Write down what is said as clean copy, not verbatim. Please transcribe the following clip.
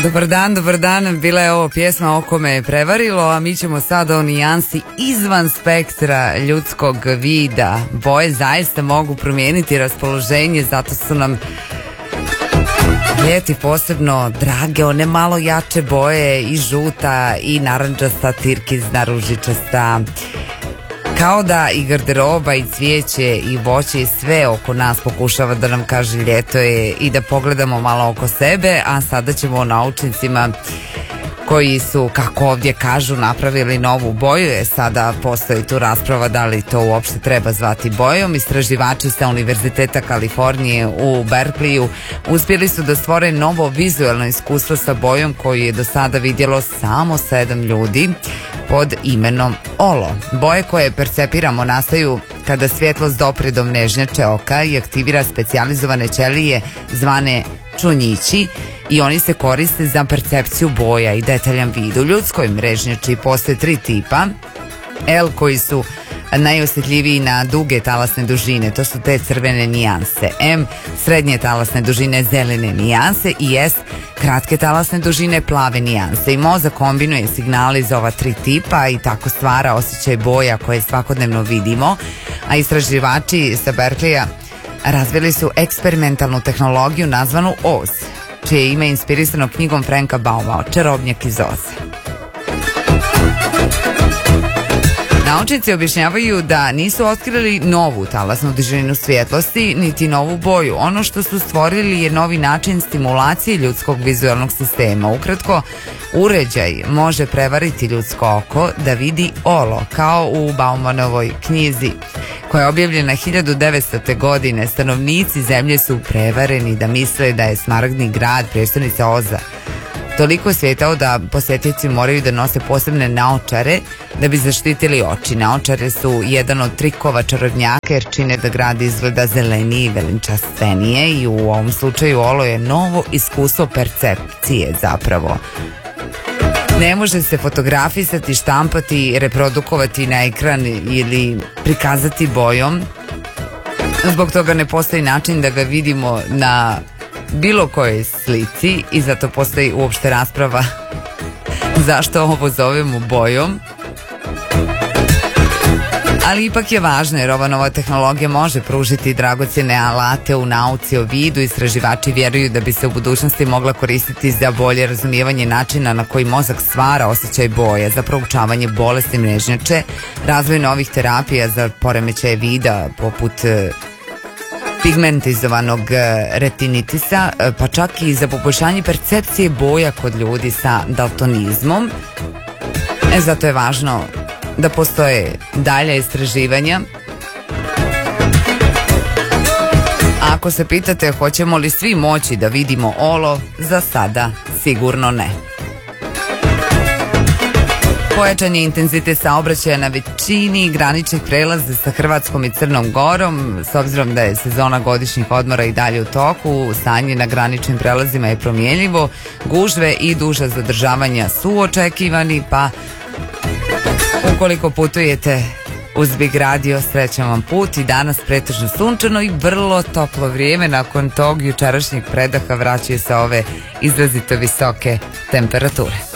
Dobar dan, bila je ovo pjesma Oko me je prevarilo, a mi ćemo sad o nijansi izvan spektra ljudskog vida. Boje zaista mogu promijeniti raspoloženje, zato su nam ljeti posebno drage, one malo jače boje, i žuta, i narandžasta, tirkizna, ružičasta. Kao da i garderoba, i cvijeće, i voće, i sve oko nas pokušava da nam kaže ljeto je i da pogledamo malo oko sebe, a sada ćemo o naučnicima koji su, kako ovdje kažu, napravili novu boju. Sada postoji tu rasprava da li to uopšte treba zvati bojom. Istraživači sa Univerziteta Kalifornije u Berkeleyu uspjeli su da stvore novo vizualno iskustvo sa bojom koju je do sada vidjelo samo 7 ljudi pod imenom olo. Boje koje percepiramo nastaju kada svjetlost dopre do mrežnjače oka i aktivira specijalizovane ćelije zvane čunjići, i oni se koriste za percepciju boja i detaljan vid. U ljudskoj mrežnjači postoje 3 tipa. L koji su najosjetljiviji na duge talasne dužine, to su te crvene nijanse. M srednje talasne dužine, zelene nijanse, i S kratke talasne dužine, plave nijanse. I mozak kombinuje signale iz ova 3 tipa i tako stvara osjećaj boja koje svakodnevno vidimo. A istraživači sa Berkeleya razvili su eksperimentalnu tehnologiju nazvanu OZ, čije ime je inspirisano knjigom Franka Bauma, Čarobnjak iz Oza. Naučnici objašnjavaju da nisu otkrili novu talasnu dužinu svjetlosti niti novu boju. Ono što su stvorili je novi način stimulacije ljudskog vizualnog sistema. Ukratko, uređaj može prevariti ljudsko oko da vidi olo, kao u Baumanovoj knjizi koja je objavljena 1900. godine. Stanovnici zemlje su prevareni da misle da je Smaragdni grad prijestolnica Oza. Toliko je svijetao da posjetioci moraju da nose posebne naočare da bi zaštitili oči. Naočare su jedan od trikova čarobnjaka jer čine da grad izgleda zeleniji i veličanstvenije, i u ovom slučaju olo je novo iskustvo percepcije zapravo. Ne može se fotografisati, štampati, reprodukovati na ekran ili prikazati bojom. Zbog toga ne postoji način da ga vidimo na bilo kojoj slici, i zato postoji uopšte rasprava zašto ovo zovemo bojom. Ali ipak je važno jer ova nova tehnologija može pružiti dragocjene alate u nauci o vidu. Istraživači vjeruju da bi se u budućnosti mogla koristiti za bolje razumijevanje načina na koji mozak stvara osjećaj boja, za proučavanje bolesti mrežnjače, razvoj novih terapija za poremećaje vida poput pigmentizovanog retinitisa, pa čak i za poboljšanje percepcije boja kod ljudi sa daltonizmom. Zato je važno da postoje dalja istraživanja. A ako se pitate hoćemo li svi moći da vidimo olo, za sada sigurno ne. Pojačan je intenzitet saobraćaja na većini graničnih prelaza sa Hrvatskom i Crnom Gorom. S obzirom da je sezona godišnjih odmora i dalje u toku, stanje na graničnim prelazima je promjenljivo, gužve i duža zadržavanja su očekivani, pa ukoliko putujete uz Big Radio, srećan vam put. I danas pretežno sunčano i vrlo toplo vrijeme. Nakon tog jučerašnjeg predaha vraćaju se ove izrazito visoke temperature.